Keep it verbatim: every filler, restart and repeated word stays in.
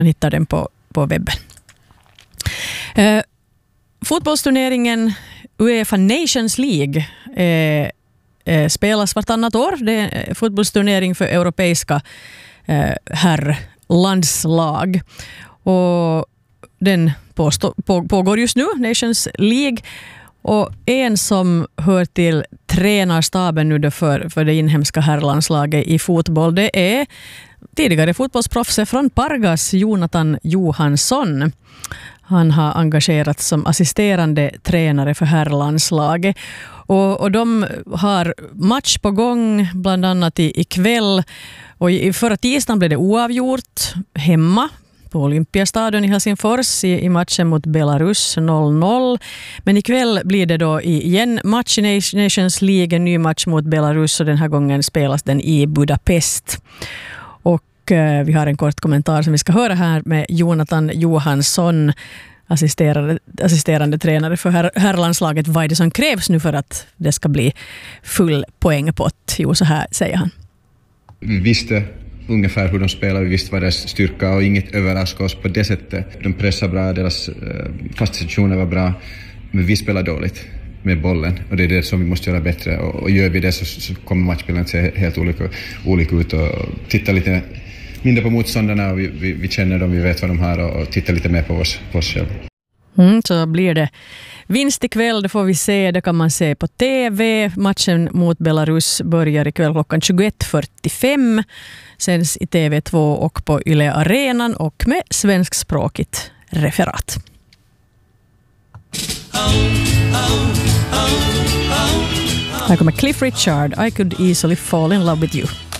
Man hittar den på, på webben. Eh, fotbollsturneringen UEFA Nations League eh, eh, spelas vartannat år. Det är en fotbollsturnering för europeiska eh, herrlandslag. Och den påstå, på, pågår just nu, Nations League. Och en som hör till tränarstaben nu för, för det inhemska herrlandslaget i fotboll, det är tidigare fotbollsproffset från Pargas, Jonathan Johansson. Han har engagerats som assisterande tränare för herrlandslaget. Och, och de har match på gång bland annat i, ikväll. Och i, förra tisdagen blev det oavgjort hemma på Olympiastadion i Helsingfors i, i matchen mot Belarus noll noll. Men ikväll blir det då igen match i Nations League, en ny match mot Belarus, och den här gången spelas den i Budapest. Och eh, vi har en kort kommentar som vi ska höra här med Jonathan Johansson, assisterande, assisterande tränare för her, herrlandslaget. Vad är det som krävs nu för att det ska bli full poängpott? Jo, så här säger han. Vi visste ungefär hur de spelar, vi visste vad deras styrka, och inget överraskade oss på det sättet. De pressar bra, deras eh, fasta situationer var bra, men vi spelar dåligt med bollen, och det är det som vi måste göra bättre, och, och gör vi det så, så kommer matchbilden att se helt olika, olika ut, och titta lite mindre på motståndarna, och vi, vi, vi känner dem, vi vet vad de har, och, och titta lite mer på oss, på oss själva. Mm, så blir det vinst ikväll, det får vi se, det kan man se på T V. Matchen mot Belarus börjar ikväll klockan tjugoett fyrtiofem, sänds i T V två och på Yle Arenan och med svenskspråkigt referat. Här kommer Cliff Richard, I could easily fall in love with you.